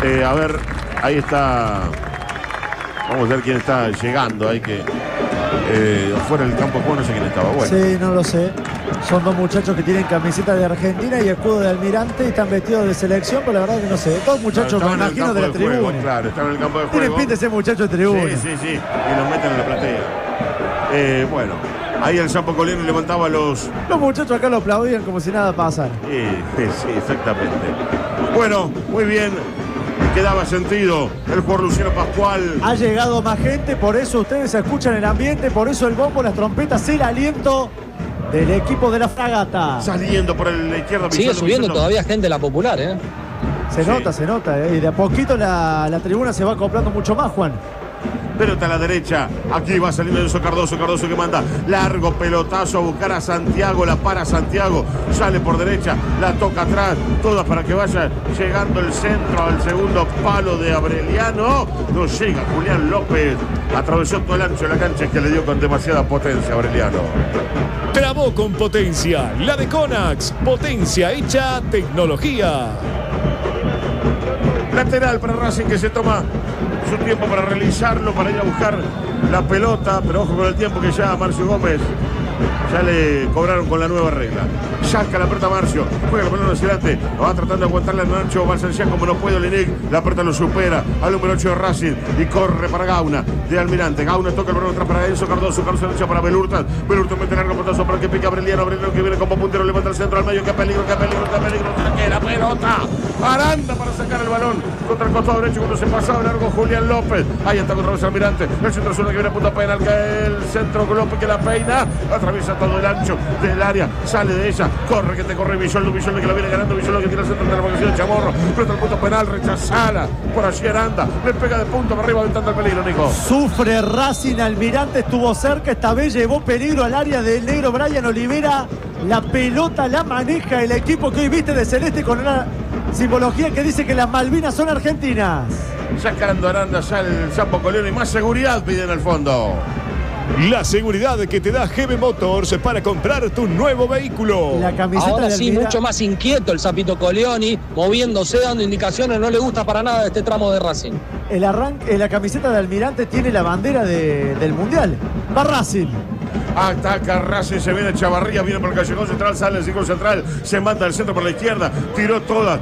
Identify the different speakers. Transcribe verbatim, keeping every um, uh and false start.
Speaker 1: Eh, a ver, ahí está. Vamos a ver quién está llegando. Hay que. Eh, fuera del campo de juego no sé quién estaba. Bueno.
Speaker 2: Sí, no lo sé. Son dos muchachos que tienen camiseta de Argentina y escudo de Almirante y están vestidos de selección, pero la verdad que no sé. Dos muchachos,
Speaker 1: Claro,
Speaker 2: me imagino, de la
Speaker 1: de
Speaker 2: tribuna.
Speaker 1: juego, claro, están en el campo de juego.
Speaker 2: Tienen pinta de ser muchachos de tribuna.
Speaker 1: Sí, sí, sí. Y los meten en la platea. Eh, bueno, ahí el Sapo Colioni levantaba los.
Speaker 2: Los muchachos acá lo aplaudían como si nada pasara.
Speaker 1: Sí, sí, exactamente. Bueno, muy bien. Quedaba sentido el jugador Luciano Pascual.
Speaker 2: Ha llegado más gente, por eso ustedes escuchan el ambiente, por eso el bombo, las trompetas, el aliento del equipo de la Fragata.
Speaker 1: Saliendo por la izquierda.
Speaker 3: Sigue subiendo todavía gente de la popular, ¿eh?
Speaker 2: Se
Speaker 1: Sí.
Speaker 2: nota, se nota. ¿eh? Y de a poquito la, la tribuna se va acoplando mucho más, Juan.
Speaker 1: Pelota a la derecha. Aquí va saliendo Enzo Cardoso. Cardoso que manda largo pelotazo a buscar a Santiago. La para Santiago. Sale por derecha. La toca atrás. Todas para que vaya llegando el centro al segundo palo de Aureliano. No llega Julián López. Atravesó todo el ancho de la cancha, que le dio con demasiada potencia a Aureliano.
Speaker 4: Trabó con potencia. La de Conax. Potencia hecha tecnología.
Speaker 1: Lateral para Racing, que se toma su tiempo para realizarlo, para ir a buscar la pelota, pero ojo con el tiempo que ya Marcio Gómez ya le cobraron con la nueva regla. Saca la pelota Marcio, juega la pelota hacia adelante, va tratando de aguantarle a Nacho Balsancián como no puede Lenick, la pelota lo supera al número ocho de Racing y corre para Gauna de Almirante. Gauna toca el balón atrás para Enzo Cardoso, Cardoso derecha para Belurtas, Belurtas mete largo pelotazo para que pica Aureliano, Aureliano que viene como puntero, levanta el centro al medio, qué peligro, qué peligro, qué peligro, saque la pelota, Aranda para sacar el balón contra el costado derecho cuando se pasaba largo Julián López, ahí está contra el Almirante, el centro zona que viene a punta penal, que el centro López que la peina, atraviesa todo el ancho del área, sale de ella, corre que te corre Villoldo, Villoldo que la viene ganando, Villoldo que tira el centro de la vacación de Chamorro, pelota al punto penal, rechazada, por allí Aranda, le pega de punto para arriba aventando el peligro, Nico.
Speaker 2: Sufre Racing, Almirante estuvo cerca, esta vez llevó peligro al área del negro Brian Olivera, la pelota la maneja el equipo que hoy viste de celeste con una simbología que dice que las Malvinas son argentinas.
Speaker 1: Sacando Aranda ya el Sapo Colioni, más seguridad piden al fondo.
Speaker 4: La seguridad que te da G B Motors para comprar tu nuevo vehículo.
Speaker 2: La camiseta
Speaker 3: Ahora
Speaker 2: de
Speaker 3: sí,
Speaker 2: Almira-
Speaker 3: mucho más inquieto el Sapito Colioni, moviéndose, dando indicaciones, no le gusta para nada este tramo de Racing.
Speaker 2: El arranque, la camiseta de Almirante tiene la bandera de- del Mundial. Va Racing.
Speaker 1: Ataca Racing, se viene Chavarría, viene por el callejón central, sale el círculo central, se manda al centro por la izquierda, tiró toda,